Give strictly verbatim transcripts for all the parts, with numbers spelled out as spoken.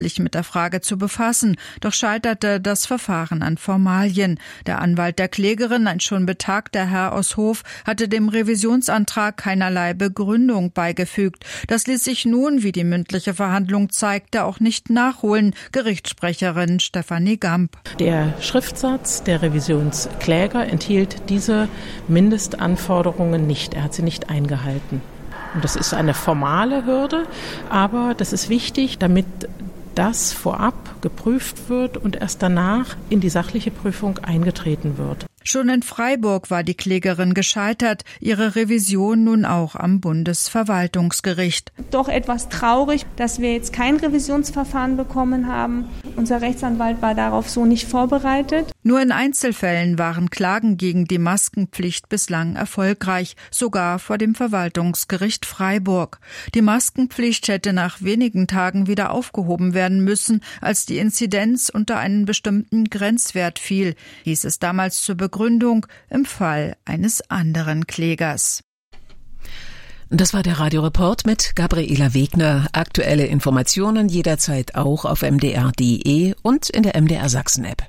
sich mit der Frage zu befassen, doch scheiterte das Verfahren an Formalien. Der Anwalt der Klägerin, ein schon betagter Herr aus Hof, hatte dem Revisionsantrag keinerlei Begründung beigefügt. Das ließ sich nun, wie die mündliche Verhandlung zeigte, auch nicht nachholen. Gerichtssprecherin Stefanie Gamp. Der Schriftsatz der Revisionskläger enthielt diese Mindestanforderungen nicht. Er hat sie nicht eingehalten. Und das ist eine formale Hürde, aber das ist wichtig, damit das vorab geprüft wird und erst danach in die sachliche Prüfung eingetreten wird. Schon in Freiburg war die Klägerin gescheitert, ihre Revision nun auch am Bundesverwaltungsgericht. Doch etwas traurig, dass wir jetzt kein Revisionsverfahren bekommen haben. Unser Rechtsanwalt war darauf so nicht vorbereitet. Nur in Einzelfällen waren Klagen gegen die Maskenpflicht bislang erfolgreich, sogar vor dem Verwaltungsgericht Freiburg. Die Maskenpflicht hätte nach wenigen Tagen wieder aufgehoben werden müssen, als die Inzidenz unter einen bestimmten Grenzwert fiel, hieß es damals zur Begründung im Fall eines anderen Klägers. Das war der Radioreport mit Gabriela Wegner. Aktuelle Informationen jederzeit auch auf m d r punkt d e und in der M D R Sachsen App.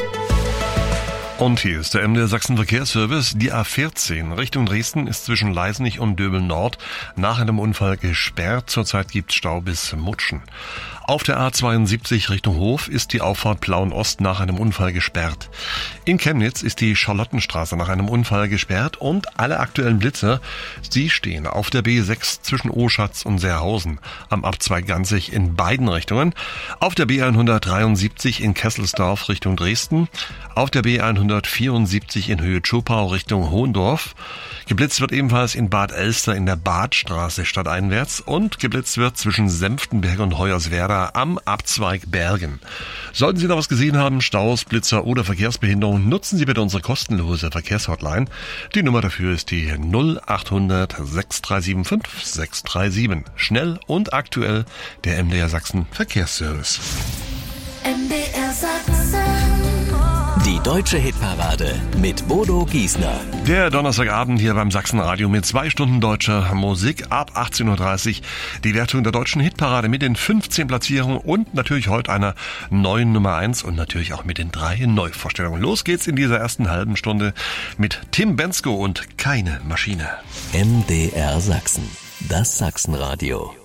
Und hier ist der M D R Sachsen Verkehrsservice. Die A vierzehn Richtung Dresden ist zwischen Leisenich und Döbel Nord nach einem Unfall gesperrt. Zurzeit gibt's Stau bis Mutschen. Auf der A zweiundsiebzig Richtung Hof ist die Auffahrt Plauen-Ost nach einem Unfall gesperrt. In Chemnitz ist die Charlottenstraße nach einem Unfall gesperrt und alle aktuellen Blitzer, sie stehen auf der B sechs zwischen Oschatz und Seerhausen, am Abzweig Ganzig in beiden Richtungen, auf der B hundertdreiundsiebzig in Kesselsdorf Richtung Dresden, auf der B hundertvierundsiebzig in Höhe Zschopau Richtung Hohendorf. Geblitzt wird ebenfalls in Bad Elster in der Badstraße stadteinwärts und geblitzt wird zwischen Senftenberg und Hoyerswerda am Abzweig Bergen. Sollten Sie da was gesehen haben, Staus, Blitzer oder Verkehrsbehinderung, nutzen Sie bitte unsere kostenlose Verkehrshotline. Die Nummer dafür ist die null achthundert sechs drei sieben fünf sechs drei sieben. Schnell und aktuell der M D R Sachsen Verkehrsservice. M D R Sachsen. Die deutsche Hitparade mit Bodo Giesner. Der Donnerstagabend hier beim Sachsenradio mit zwei Stunden deutscher Musik ab achtzehn Uhr dreißig. Die Wertung der deutschen Hitparade mit den fünfzehn Platzierungen und natürlich heute einer neuen Nummer eins und natürlich auch mit den drei Neuvorstellungen. Los geht's in dieser ersten halben Stunde mit Tim Bendzko und Keine Maschine. M D R Sachsen, das Sachsenradio.